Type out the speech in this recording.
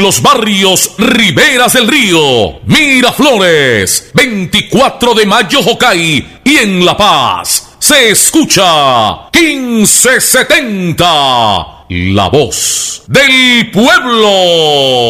los barrios Riberas del Río, Miraflores, 24 de mayo Jocay y en La Paz se escucha 1570, la voz del pueblo.